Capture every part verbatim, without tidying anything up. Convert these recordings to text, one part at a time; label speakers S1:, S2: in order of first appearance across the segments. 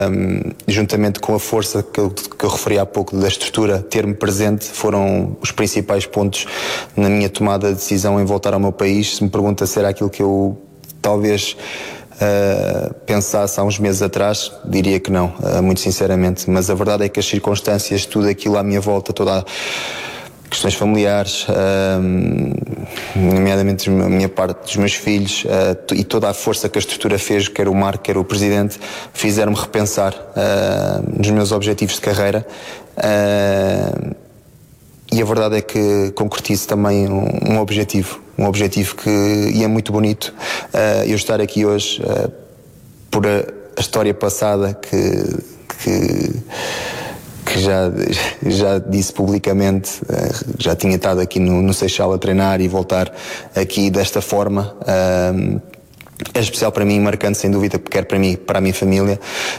S1: Um, juntamente com a força que eu, que eu referi há pouco da estrutura, ter-me presente, foram os principais pontos na minha tomada de decisão em voltar ao meu país. Se me pergunta se era aquilo que eu talvez uh, pensasse há uns meses atrás, diria que não, uh, muito sinceramente. Mas a verdade é que as circunstâncias, tudo aquilo à minha volta, toda a questões familiares, uh, nomeadamente a minha parte dos meus filhos, uh, e toda a força que a estrutura fez, quer o Marco, quer o Presidente, fizeram-me repensar uh, nos meus objetivos de carreira. Uh, e a verdade é que concretizo também um, um objetivo, um objetivo que e é muito bonito uh, eu estar aqui hoje uh, por a, a história passada que, que que já, já disse publicamente, já tinha estado aqui no, no Seixal a treinar, e voltar aqui desta forma é especial para mim, marcante sem dúvida, quer para mim, para a minha família,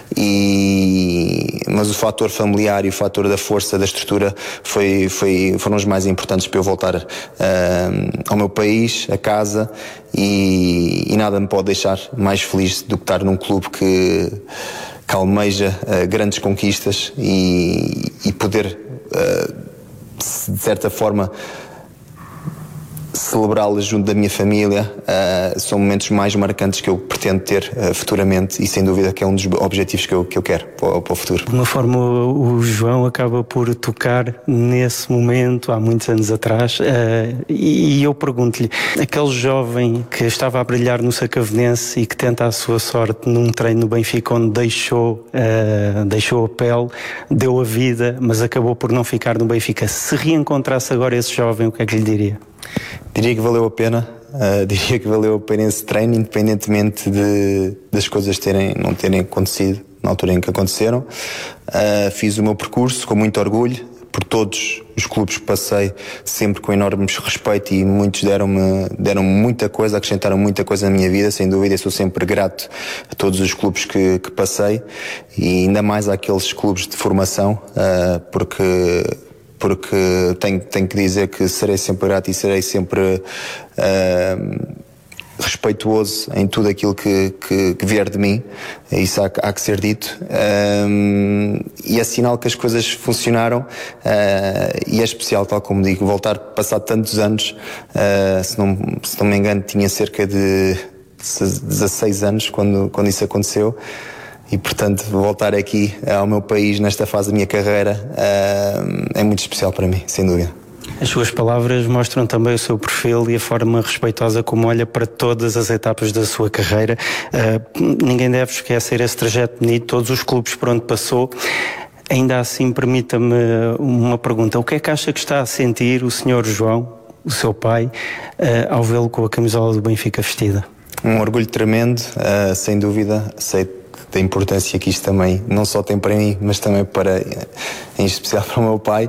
S1: e, mas o fator familiar e o fator da força, da estrutura foi, foi, foram os mais importantes para eu voltar uh, ao meu país, a casa, e, e nada me pode deixar mais feliz do que estar num clube que que almeja uh, grandes conquistas e, e poder, uh, de certa forma, celebrá-las junto da minha família. Uh, são momentos mais marcantes que eu pretendo ter uh, futuramente, e sem dúvida que é um dos objetivos que eu, que eu quero para, para o futuro.
S2: De uma forma, o João acaba por tocar nesse momento há muitos anos atrás, uh, e eu pergunto-lhe, aquele jovem que estava a brilhar no Sacavenense e que tenta a sua sorte num treino no Benfica, onde deixou, uh, deixou a pele, deu a vida, mas acabou por não ficar no Benfica, se reencontrasse agora esse jovem, o que é que lhe diria?
S1: Diria que valeu a pena, uh, diria que valeu a pena esse treino, independentemente de, das coisas terem, não terem acontecido na altura em que aconteceram. Uh, fiz o meu percurso com muito orgulho, por todos os clubes que passei, sempre com enorme respeito, e muitos deram-me deram muita coisa, acrescentaram muita coisa na minha vida, sem dúvida. Eu sou sempre grato a todos os clubes que, que passei, e ainda mais àqueles clubes de formação, uh, porque... porque tenho, tenho que dizer que serei sempre grato e serei sempre uh, respeituoso em tudo aquilo que, que, que vier de mim. Isso há, há que ser dito. Um, e é sinal que as coisas funcionaram, uh, e é especial, tal como digo, voltar, passar tantos anos, uh, se, não, se não me engano tinha cerca de dezasseis anos quando, quando isso aconteceu. E, portanto, voltar aqui ao meu país nesta fase da minha carreira uh, é muito especial para mim, sem dúvida.
S2: As suas palavras mostram também o seu perfil e a forma respeitosa como olha para todas as etapas da sua carreira. Uh, ninguém deve esquecer esse trajeto bonito, todos os clubes por onde passou. Ainda assim, permita-me uma pergunta. O que é que acha que está a sentir o senhor João, o seu pai, uh, ao vê-lo com a camisola do Benfica vestida?
S1: Um orgulho tremendo, uh, sem dúvida. Sei da importância que isto também não só tem para mim, mas também para, em especial para o meu pai.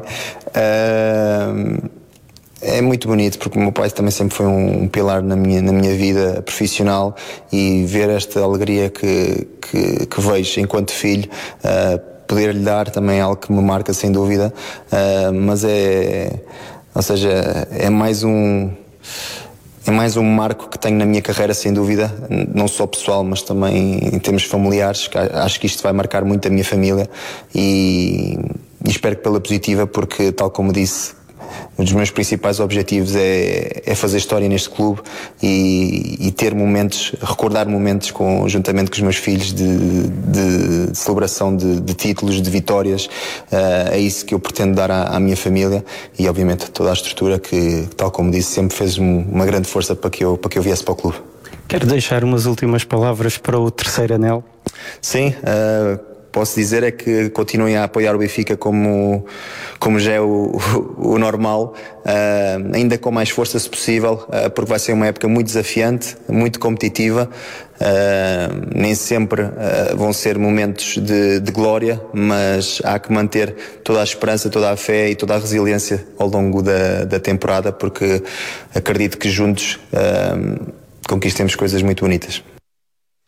S1: Uh, é muito bonito, porque o meu pai também sempre foi um, um pilar na minha, na minha vida profissional, e ver esta alegria que, que, que vejo enquanto filho, uh, poder-lhe dar também algo que me marca sem dúvida, uh, mas é, ou seja, é mais um É mais um marco que tenho na minha carreira, sem dúvida, não só pessoal, mas também em termos familiares. Acho que isto vai marcar muito a minha família, e, e espero que pela positiva, porque, tal como disse, um dos meus principais objetivos é, é fazer história neste clube, e, e ter momentos, recordar momentos com, juntamente com os meus filhos, de, de, de celebração de, de títulos, de vitórias. Uh, é isso que eu pretendo dar à, à minha família, e obviamente toda a estrutura que, tal como disse, sempre fez uma grande força para que eu, para que eu viesse para o clube.
S2: Quero deixar umas últimas palavras para o terceiro anel?
S1: Sim, uh, posso dizer é que continuem a apoiar o Benfica como, como já é o, o, o normal, uh, ainda com mais força se possível, uh, porque vai ser uma época muito desafiante, muito competitiva. Uh, nem sempre uh, vão ser momentos de, de glória, mas há que manter toda a esperança, toda a fé e toda a resiliência ao longo da, da temporada, porque acredito que juntos uh, conquistemos coisas muito bonitas.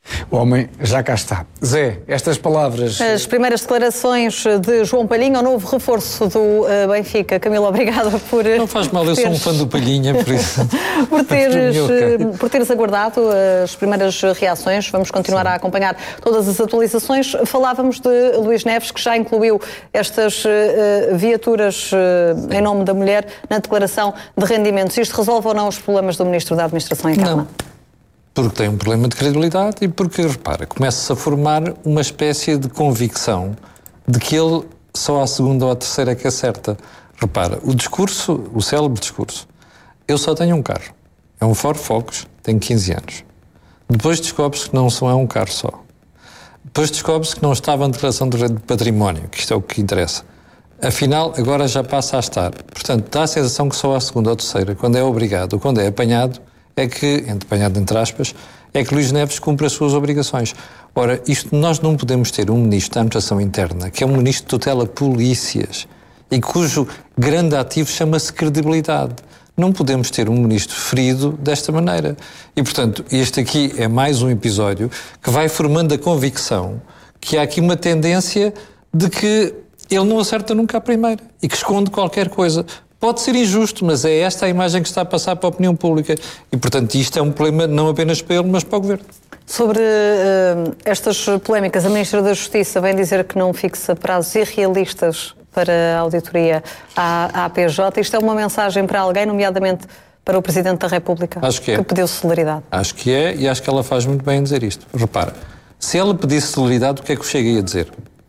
S3: O homem já cá está. Zé, estas palavras...
S4: As primeiras declarações de João Palhinha, o novo reforço do uh, Benfica. Camilo, obrigada por...
S5: Não faz mal, eu sou um fã do Palhinha, por isso...
S4: por, teres, uh, por teres aguardado as primeiras reações. Vamos continuar Sim. a acompanhar todas as atualizações. Falávamos de Luís Neves, que já incluiu estas uh, viaturas uh, em nome da mulher na declaração de rendimentos. Isto resolve ou não os problemas do Ministro da Administração em Calma?
S5: Não. Porque tem um problema de credibilidade e porque, repara, começa-se a formar uma espécie de convicção de que ele só à segunda ou à terceira é que acerta. Repara, o discurso, o célebre discurso, eu só tenho um carro. É um Ford Focus, tenho quinze anos. Depois descobre-se que não só é um carro só. Depois descobre-se que não estava na declaração de património, que isto é o que interessa. Afinal, agora já passa a estar. Portanto, dá a sensação que só à segunda ou terceira, quando é obrigado ou quando é apanhado, é que, apanhado entre aspas, é que Luís Neves cumpre as suas obrigações. Ora, isto nós não podemos ter um ministro da Administração Interna, que é um ministro que tutela polícias e cujo grande ativo chama-se credibilidade. Não podemos ter um ministro ferido desta maneira. E, portanto, este aqui é mais um episódio que vai formando a convicção que há aqui uma tendência de que ele não acerta nunca a primeira e que esconde qualquer coisa. Pode ser injusto, mas é esta a imagem que está a passar para a opinião pública. E, portanto, isto é um problema não apenas para ele, mas para o Governo.
S4: Sobre uh, estas polémicas, a Ministra da Justiça vem dizer que não fixa prazos irrealistas para a auditoria à, à P J. Isto é uma mensagem para alguém, nomeadamente para o Presidente da República,
S5: acho que, é.
S4: que pediu celeridade.
S5: Acho que é, e acho que ela faz muito bem em dizer isto. Repara, se ela pedisse celeridade, o que é que eu cheguei a dizer?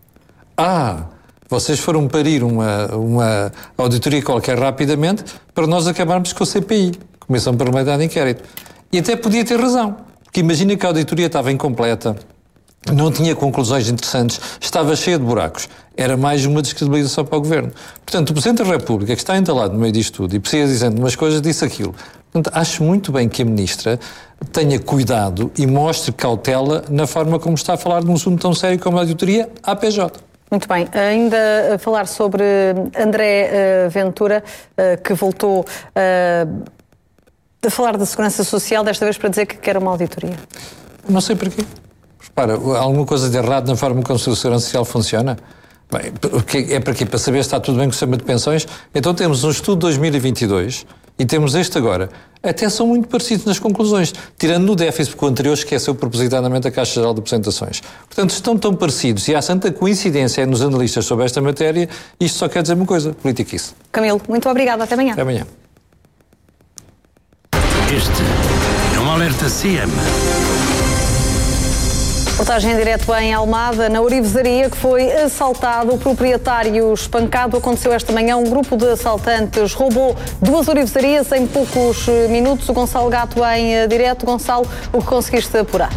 S5: Ah... Vocês foram parir uma, uma auditoria qualquer rapidamente para nós acabarmos com a C P I, Comissão Parlamentar de Inquérito. E até podia ter razão, porque imagina que a auditoria estava incompleta, não tinha conclusões interessantes, estava cheia de buracos. Era mais uma descredibilização para o Governo. Portanto, o Presidente da República, que está entalado no meio disto tudo e precisa dizendo umas coisas, disse aquilo. Portanto, acho muito bem que a Ministra tenha cuidado e mostre cautela na forma como está a falar de um assunto tão sério como a auditoria à P J.
S4: Muito bem. Ainda a falar sobre André uh, Ventura, uh, que voltou uh, a falar da Segurança Social, desta vez para dizer que quer uma auditoria.
S5: Não sei porquê. Repara, há alguma coisa de errado na forma como a Segurança Social funciona? Bem, é para quê? Para saber se está tudo bem com o sistema de pensões? Então temos um estudo de dois mil e vinte e dois e temos este agora. Até são muito parecidos nas conclusões, tirando no déficit, porque o anterior esqueceu propositadamente a Caixa Geral de Apresentações. Portanto, estão tão parecidos e há tanta coincidência nos analistas sobre esta matéria, isto só quer dizer uma coisa, politiquice.
S4: Camilo, muito obrigado. Até amanhã.
S5: Até amanhã.
S6: Este é um alerta C M.
S4: Reportagem em direto em Almada, na Orivesaria, que foi assaltado. O proprietário espancado. Aconteceu esta manhã. Um grupo de assaltantes roubou duas orivesarias em poucos minutos. O Gonçalo Gato em direto. Gonçalo, o que conseguiste apurar?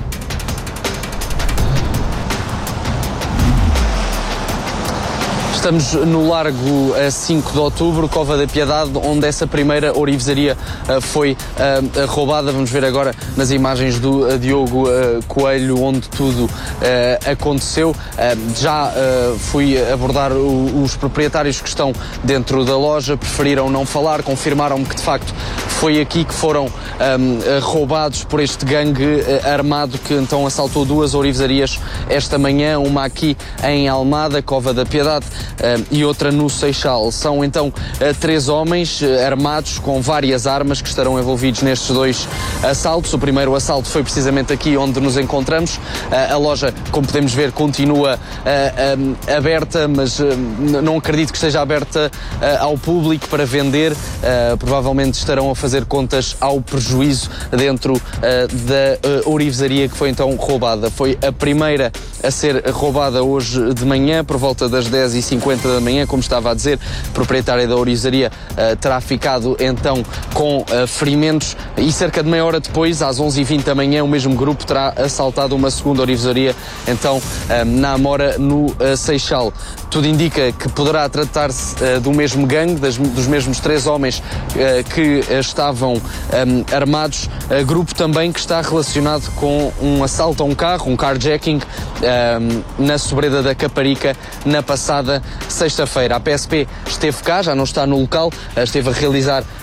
S7: Estamos no Largo cinco de Outubro, Cova da Piedade, onde essa primeira orivesaria uh, foi uh, roubada. Vamos ver agora nas imagens do uh, Diogo uh, Coelho, onde tudo uh, aconteceu. Uh, já uh, fui abordar o, os proprietários que estão dentro da loja, preferiram não falar, confirmaram-me que de facto foi aqui que foram um, roubados por este gangue uh, armado que então assaltou duas orivesarias esta manhã, uma aqui em Almada, Cova da Piedade, Uh, e outra no Seixal. São então uh, três homens uh, armados com várias armas que estarão envolvidos nestes dois assaltos. O primeiro assalto foi precisamente aqui onde nos encontramos. Uh, a loja, como podemos ver, continua uh, um, aberta, mas uh, não acredito que esteja aberta uh, ao público para vender. Uh, provavelmente estarão a fazer contas ao prejuízo dentro uh, da uh, orivesaria que foi então roubada. Foi a primeira a ser roubada hoje de manhã, por volta das dez e cinquenta da manhã, como estava a dizer. A proprietária da orivesaria uh, terá ficado então com uh, ferimentos e cerca de meia hora depois, às onze e vinte da manhã, o mesmo grupo terá assaltado uma segunda orivesaria, então uh, na Amora, no uh, Seixal. Tudo indica que poderá tratar-se uh, do mesmo gangue, das, dos mesmos três homens uh, que uh, estavam um, armados. Uh, grupo também que está relacionado com um assalto a um carro, um carjacking, um, na Sobreda da Caparica, na passada sexta-feira. A P S P esteve cá, já não está no local, uh, esteve a realizar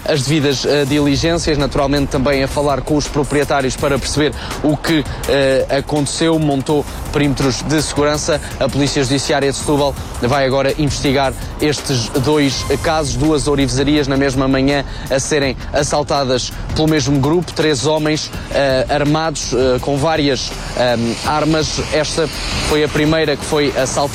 S7: as devidas uh, diligências, naturalmente também a falar com os proprietários para perceber o que uh, aconteceu, montou perímetros de segurança. A Polícia Judiciária de Setúbal vai agora investigar estes dois casos, duas ourivesarias na mesma manhã a serem assaltadas pelo mesmo grupo, três homens uh, armados uh, com várias um, armas. Esta foi a primeira que foi assaltada